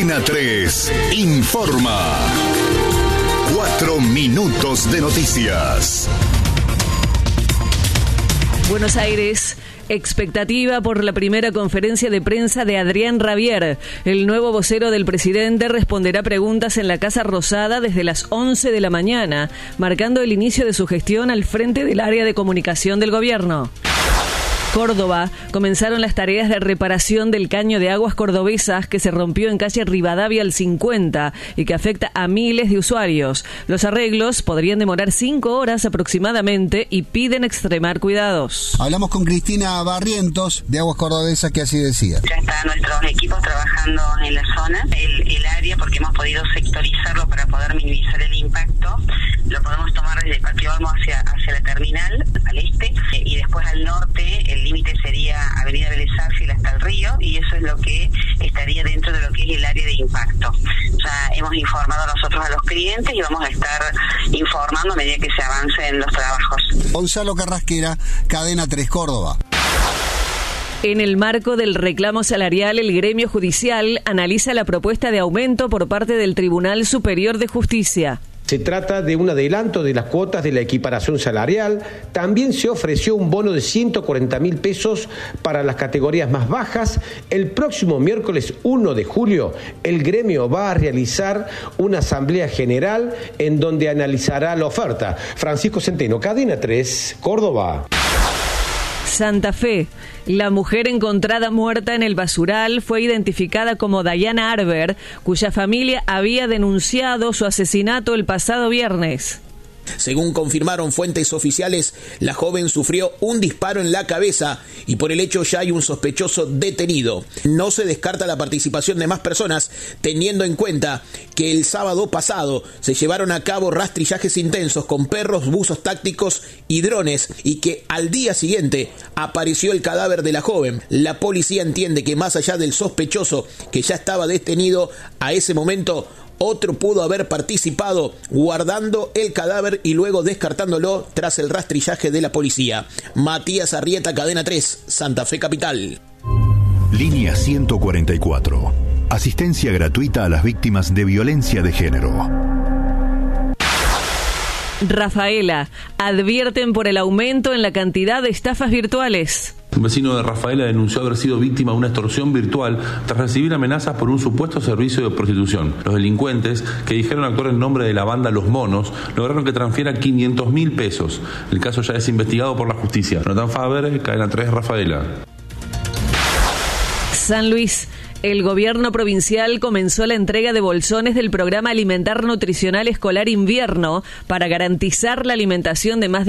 Cadena 3 informa. 4 minutos de noticias. Buenos Aires. Expectativa por la primera conferencia de prensa de Adrián Rabier. El nuevo vocero del presidente responderá preguntas en la Casa Rosada desde las 11 de la mañana, marcando el inicio de su gestión al frente del área de comunicación del gobierno. Córdoba, comenzaron las tareas de reparación del caño de aguas cordobesas que se rompió en calle Rivadavia al 50 y que afecta a miles de usuarios. Los arreglos podrían demorar 5 horas aproximadamente y piden extremar cuidados. Hablamos con Cristina Barrientos de Aguas Cordobesas, que así decía. Ya están nuestros equipos trabajando en la zona, el área, porque hemos podido sectorizarlo para poder minimizar el impacto. Lo podemos tomar desde Patio Olmo hacia la terminal, al este, y después al norte. El límite sería Avenida Vélez Sarsfield hasta el río, y eso es lo que estaría dentro de lo que es el área de impacto. Ya hemos informado nosotros a los clientes y vamos a estar informando a medida que se avancen los trabajos. Gonzalo Carrasquera, Cadena 3 Córdoba. En el marco del reclamo salarial, el gremio judicial analiza la propuesta de aumento por parte del Tribunal Superior de Justicia. Se trata de un adelanto de las cuotas de la equiparación salarial. También se ofreció un bono de 140.000 pesos para las categorías más bajas. El próximo miércoles 1 de julio, el gremio va a realizar una asamblea general en donde analizará la oferta. Francisco Centeno, Cadena 3, Córdoba. Santa Fe. La mujer encontrada muerta en el basural fue identificada como Dayana Arber, cuya familia había denunciado su asesinato el pasado viernes. Según confirmaron fuentes oficiales, la joven sufrió un disparo en la cabeza y por el hecho ya hay un sospechoso detenido. No se descarta la participación de más personas, teniendo en cuenta que el sábado pasado se llevaron a cabo rastrillajes intensos con perros, buzos tácticos y drones, y que al día siguiente apareció el cadáver de la joven. La policía entiende que más allá del sospechoso que ya estaba detenido a ese momento, otro pudo haber participado guardando el cadáver y luego descartándolo tras el rastrillaje de la policía. Matías Arrieta, Cadena 3, Santa Fe Capital. Línea 144. Asistencia gratuita a las víctimas de violencia de género. Rafaela, advierten por el aumento en la cantidad de estafas virtuales. Un vecino de Rafaela denunció haber sido víctima de una extorsión virtual tras recibir amenazas por un supuesto servicio de prostitución. Los delincuentes, que dijeron actuar en nombre de la banda Los Monos, lograron que transfiera 500.000 pesos. El caso ya es investigado por la justicia. Jonathan Faber, Cadena 3, Rafaela. San Luis. El gobierno provincial comenzó la entrega de bolsones del programa Alimentar Nutricional Escolar Invierno para garantizar la alimentación de más de